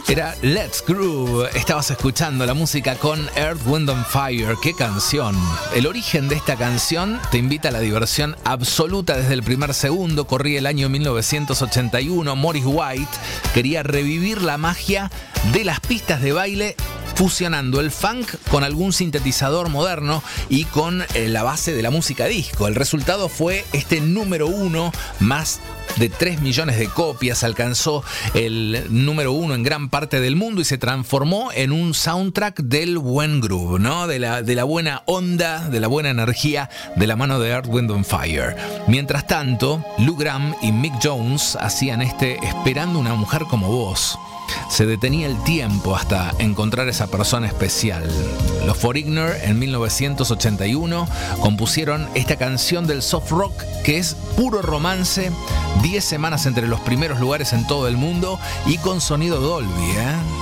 Era Let's Groove. Estabas escuchando la música con Earth, Wind and Fire. ¡Qué canción! El origen de esta canción te invita a la diversión absoluta desde el primer segundo. Corría el año 1981. Maurice White quería revivir la magia de las pistas de baile fusionando el funk con algún sintetizador moderno y con la base de la música disco. El resultado fue este número 1, más de 3 millones de copias, alcanzó el número 1 en gran parte del mundo y se transformó en un soundtrack del buen groove, ¿no? De la buena onda, de la buena energía, de la mano de Earth, Wind and Fire. Mientras tanto, Lou Gramm y Mick Jones hacían Esperando una mujer como vos. Se detenía el tiempo hasta encontrar esa persona especial. Los Foreigner en 1981 compusieron esta canción del soft rock que es puro romance, 10 semanas entre los primeros lugares en todo el mundo y con sonido Dolby,